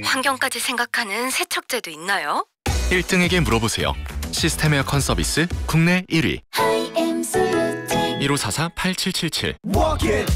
환경까지 생각하는 세척제도 있나요? 1등에게 물어보세요. 시스템 에어컨 서비스 국내 1위. 1544-8777